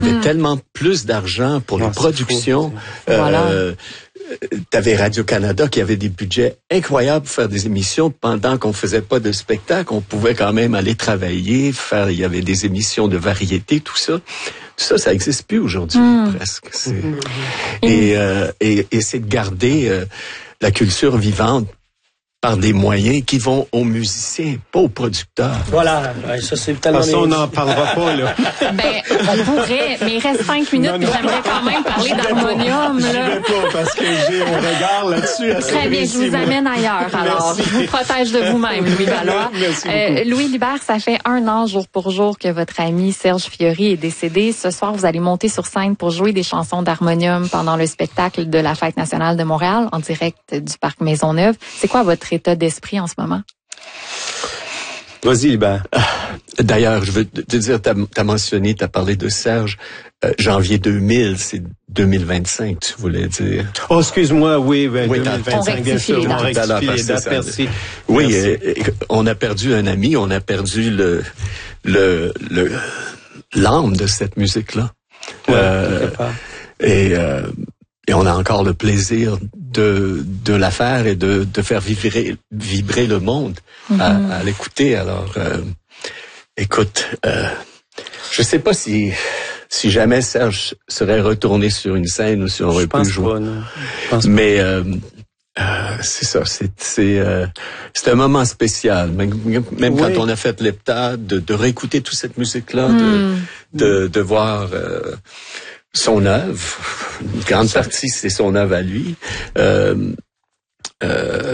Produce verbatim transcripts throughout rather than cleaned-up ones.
Il y avait mmh. tellement plus d'argent pour non, les productions. Euh, voilà. T'avais Radio-Canada qui avait des budgets incroyables pour faire des émissions pendant qu'on faisait pas de spectacle. On pouvait quand même aller travailler, faire, il y avait des émissions de variété, tout ça. Tout ça, ça existe plus aujourd'hui, mmh. presque. C'est... Mmh. Et, euh, et, et c'est de garder euh, la culture vivante par des moyens qui vont aux musiciens, pas aux producteurs. Voilà, ça c'est tellement... Parce qu'on n'en parlera pas, là. Ben, on pourrait, mais il reste cinq minutes, puis j'aimerais quand même parler d'harmonium, là. J'y vais pas, parce que j'ai mon regard là-dessus. Très bien, je vous amène ailleurs, alors. Merci. Je vous protège de vous-même, Louis Valois. Merci beaucoup. Euh, Louis Lubert, ça fait un an, jour pour jour, que votre ami Serge Fiori est décédé. Ce soir, vous allez monter sur scène pour jouer des chansons d'harmonium pendant le spectacle de la Fête nationale de Montréal, en direct du Parc Maisonneuve. C'est quoi votre état d'esprit en ce moment? Vas-y, Libert. D'ailleurs, je veux te dire, t'as, t'as mentionné, t'as parlé de Serge. Euh, janvier deux mille, c'est deux mille vingt-cinq, tu voulais dire. Oh, excuse-moi, oui, ben, oui deux mille vingt-cinq, bien sûr. On rectifie les dates, merci. Oui, merci. Euh, on a perdu un ami, on a perdu le, le, le, l'âme de cette musique-là. Ouais, euh, et, euh, Et on a encore le plaisir de de la faire et de de faire vibrer vibrer le monde mm-hmm. à, à l'écouter. Alors, euh, écoute, euh, je sais pas si si jamais Serge serait retourné sur une scène ou si on aurait pu jouer. Pas, non. Je pense Mais euh, euh, c'est ça, c'est c'est euh, c'est un moment spécial. Même, même oui. quand on a fait l'heptade, de, de réécouter toute cette musique-là, mm. de de de voir. Euh, son œuvre, une grande partie c'est son œuvre à lui, euh, euh,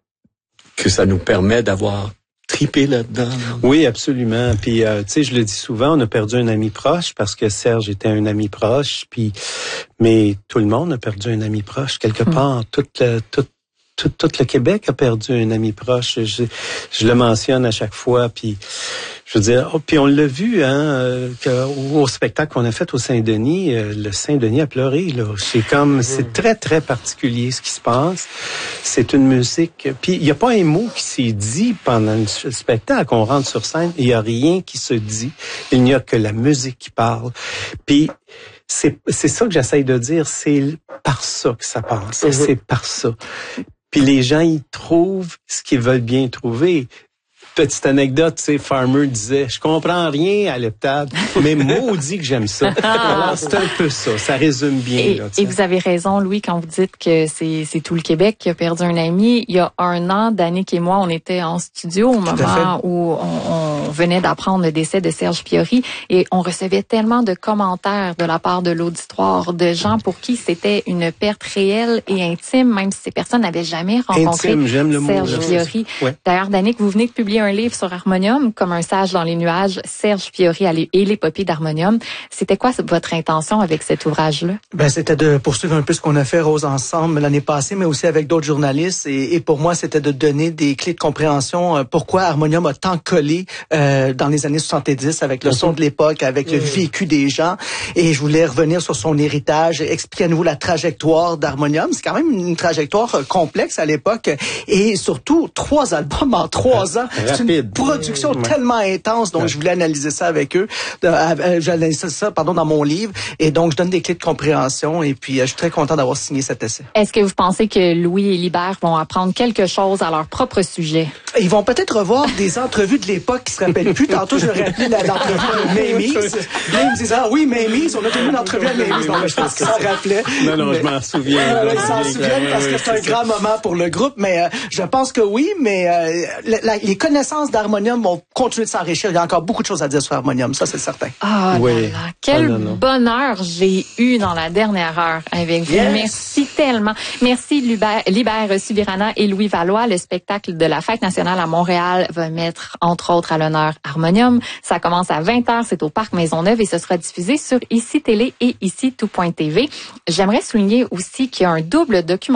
que ça nous permet d'avoir tripé là-dedans. Oui, absolument. Puis, euh, tu sais, je le dis souvent, on a perdu un ami proche parce que Serge était un ami proche. Puis, mais tout le monde a perdu un ami proche quelque mmh. part. Toute la, toute Tout, tout le Québec a perdu un ami proche. Je, je le mentionne à chaque fois. Puis, je veux dire, oh, puis on l'a vu, hein, euh, que, au spectacle qu'on a fait au Saint-Denis, euh, le Saint-Denis a pleuré. Là, c'est comme, c'est très très particulier ce qui se passe. C'est une musique. Puis il y a pas un mot qui s'est dit pendant le spectacle. On rentre sur scène, il y a rien qui se dit. Il n'y a que la musique qui parle. Puis c'est c'est ça que j'essaye de dire. C'est par ça que ça passe. Mm-hmm. C'est par ça. Puis les gens y trouvent ce qu'ils veulent bien trouver. Petite anecdote, tu sais, Farmer disait, je comprends rien à l'heptade, mais maudit que j'aime ça. Alors, c'est un peu ça. Ça résume bien. Et, là, et vous avez raison, Louis, quand vous dites que c'est, c'est tout le Québec qui a perdu un ami. Il y a un an, Danick et moi, on était en studio au moment où on, on venait d'apprendre le décès de Serge Fiori et on recevait tellement de commentaires de la part de l'auditoire, de gens pour qui c'était une perte réelle et intime, même si ces personnes n'avaient jamais rencontré intime, j'aime le Serge mot, Fiori. Ouais. D'ailleurs, Danick, vous venez de publier un livre sur Harmonium, comme un sage dans les nuages, Serge Fiori et l'épopée d'Harmonium. C'était quoi votre intention avec cet ouvrage-là? Ben, c'était de poursuivre un peu ce qu'on a fait, Rose, ensemble l'année passée, mais aussi avec d'autres journalistes. Et, et pour moi, c'était de donner des clés de compréhension. Euh, pourquoi Harmonium a tant collé euh, dans les années soixante-dix avec le son de l'époque, avec le vécu des gens. Et je voulais revenir sur son héritage, expliquer à nouveau la trajectoire d'Harmonium. C'est quand même une trajectoire complexe à l'époque. Et surtout, trois albums en trois ans. C'est une production mmh, tellement intense, donc ouais. je voulais analyser ça avec eux. Euh, J'ai analysé ça, pardon, dans mon livre, et donc je donne des clés de compréhension. Et puis, euh, je suis très content d'avoir signé cet essai. Est-ce que vous pensez que Louis et Libert vont apprendre quelque chose à leur propre sujet? Ils vont peut-être revoir des entrevues de l'époque qui se rappellent plus. Tantôt, je leur ai appelé la, l'entrevue de Mamie's. Là, ils me disaient, ah oui, Mamie's, on a tenu une entrevue à Mamie's. Donc, je pense qu'ils s'en rappelaient. Non, non, mais, je m'en souviens. Euh, ils s'en souviennent parce que c'est un grand moment pour le groupe, mais euh, je pense que oui, mais euh, la, la, les connaissances d'Harmonium vont continuer de s'enrichir. Il y a encore beaucoup de choses à dire sur Harmonium, ça c'est certain. Ah oui. là là, quel oh, non, non. bonheur j'ai eu dans la dernière heure avec vous. Yes. Merci tellement. Merci Libert, Libert Subirana et Louis Valois. Le spectacle de la Fête nationale à Montréal va mettre entre autres à l'honneur Harmonium. Ça commence à vingt heures, c'est au Parc Maisonneuve et ce sera diffusé sur Ici Télé et Ici Tout point T V. J'aimerais souligner aussi qu'il y a un double documentaire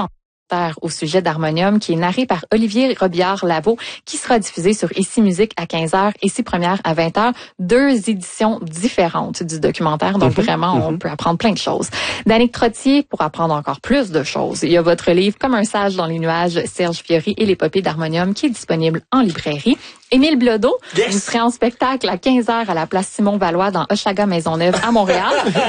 documentaire au sujet d'Harmonium qui est narré par Olivier Robillard-Lavaux, qui sera diffusé sur Ici Musique à quinze heures, Ici Première à vingt heures. Deux éditions différentes du documentaire, donc mm-hmm. vraiment, mm-hmm. on peut apprendre plein de choses. Danick Trottier, pour apprendre encore plus de choses, il y a votre livre Comme un sage dans les nuages, Serge Fiori et l'épopée d'Harmonium, qui est disponible en librairie. Émile Bilodeau, yes. vous serez en spectacle à quinze heures à la place Simon-Valois dans Hochelaga Maisonneuve à Montréal.